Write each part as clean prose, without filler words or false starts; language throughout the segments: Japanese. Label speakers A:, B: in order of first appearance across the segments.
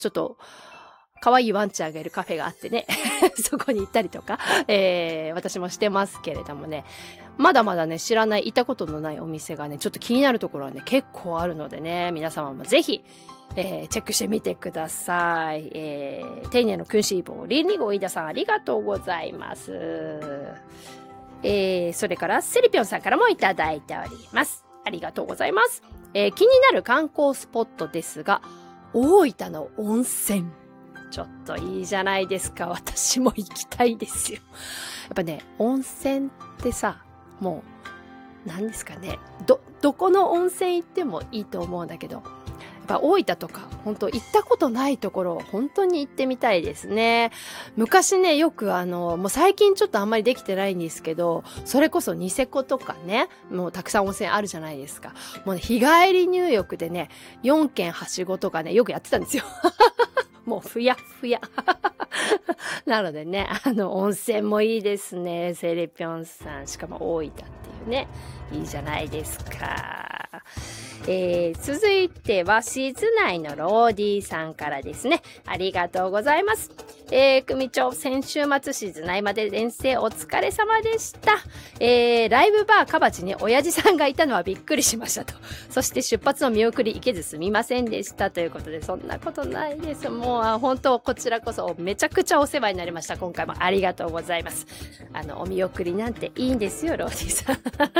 A: ちょっと、可愛いワンちゃんがいるカフェがあってね、そこに行ったりとか、私もしてますけれどもね、まだまだね、知らない、行ったことのないお店がね、ちょっと気になるところはね、結構あるのでね、皆様もぜひ、チェックしてみてください。丁寧の君子棒、リンリゴイダさんありがとうございます。それからセリピョンさんからもいただいております。ありがとうございます。気になる観光スポットですが、大分の温泉。ちょっといいじゃないですか。私も行きたいですよ。やっぱね、温泉ってさ、もう、何ですかね。どこの温泉行ってもいいと思うんだけど、やっぱ大分とか、本当行ったことないところを本当に行ってみたいですね。昔ね、よくもう最近ちょっとあんまりできてないんですけど、それこそニセコとかね、もうたくさん温泉あるじゃないですか。もうね、日帰り入浴でね、4軒はしごとかね、よくやってたんですよ。もうふやふや。なのでね、温泉もいいですね。セレピョンさん。しかも大分っていうね。いいじゃないですか。続いては、静内のローディーさんからですね。ありがとうございます。組長、先週末静内まで遠征お疲れ様でした。ライブバーカバチに親父さんがいたのはびっくりしましたと。そして出発の見送り行けずすみませんでしたということで、そんなことないです。もう、本当こちらこそめちゃくちゃお世話になりました。今回もありがとうございます。お見送りなんていいんですよ、ローディさん。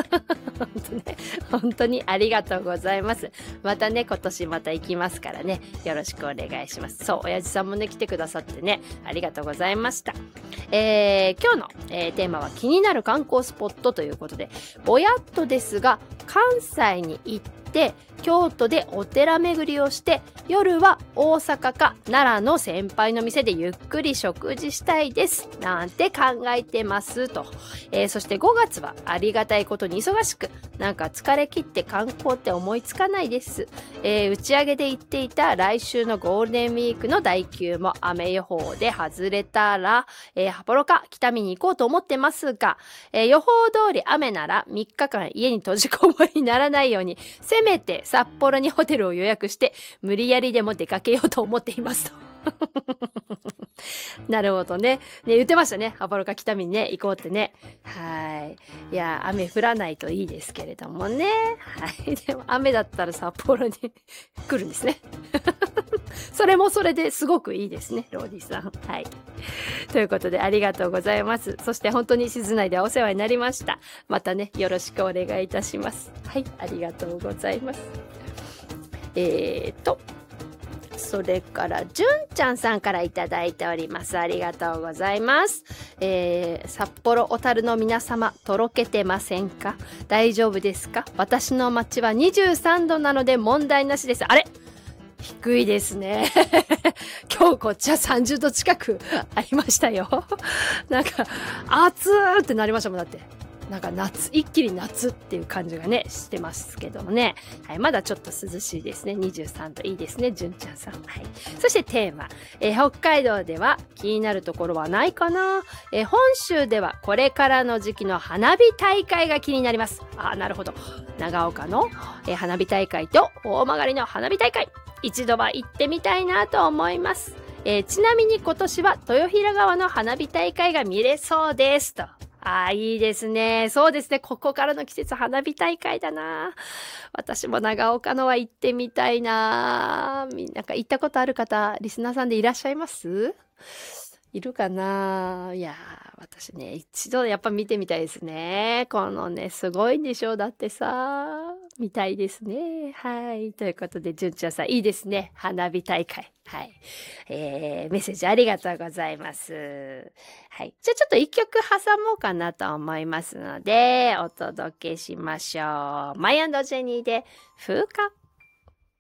A: 本当にありがとうございます。またね、今年また行きますからね、よろしくお願いします。そう、親父さんもね、来てくださってね、ありがとうございました。今日の、テーマは気になる観光スポットということで、ぼやっとですが、関西に行って京都でお寺巡りをして夜は大阪か奈良の先輩の店でゆっくり食事したいですなんて考えてますと、そして5月はありがたいことに忙しくなんか疲れ切って観光って思いつかないです、打ち上げで行っていた来週のゴールデンウィークの代休も雨予報で外れたら、札幌か北見に行こうと思ってますが、予報通り雨なら3日間家に閉じこもりにならないようにせめて札幌にホテルを予約して無理やりでも出かけようと思っていますとなるほどね。ね、言ってましたね。札幌か北見にね、行こうってね。はい。いや、雨降らないといいですけれどもね。はい。でも雨だったら札幌に来るんですね。それもそれですごくいいですね、ローディさん。はい。ということでありがとうございます。そして本当に静内でお世話になりました。またね、よろしくお願いいたします。はい、ありがとうございます。それから、じゅんちゃんさんからいただいております。ありがとうございます。札幌小樽の皆様、とろけてませんか？大丈夫ですか？私の街は23度なので問題なしです。あれ？低いですね。今日こっちは30度近くありましたよ。なんか、暑ーってなりましたもん、だって。なんか一気に夏っていう感じがね、してますけどもね。はい、まだちょっと涼しいですね。23度いいですね、じゅんちゃんさん。はい。そしてテーマ。北海道では気になるところはないかな。本州ではこれからの時期の花火大会が気になります。あ、なるほど。長岡の、花火大会と大曲の花火大会。一度は行ってみたいなと思います。ちなみに今年は豊平川の花火大会が見れそうですと。いいですね。そうですね。ここからの季節花火大会だな。私も長岡のは行ってみたいな。なんか行ったことある方、リスナーさんでいらっしゃいます？いるかな？いやー、私ね、一度やっぱ見てみたいですね。このね、すごいんでしょう。だってさ、見たいですね。はい。ということで、じゅんちゃんさん、いいですね。花火大会。はい。メッセージありがとうございます。はい。じゃあちょっと一曲挟もうかなと思いますので、お届けしましょう。マイ&ジェニーで、風花。